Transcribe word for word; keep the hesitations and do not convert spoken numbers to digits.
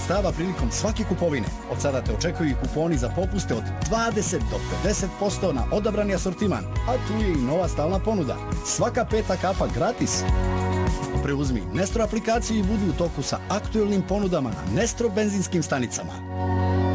sredstava prilikom svake kupovine. Od sada te očekuju i kuponi za popuste od dvadeset do pedeset posto na odabrani asortiman, a tu je i nova stalna ponuda. Svaka peta kapa gratis. Preuzmi Nestro aplikaciju i budi u toku sa aktuelnim ponudama na Nestro benzinskim stanicama.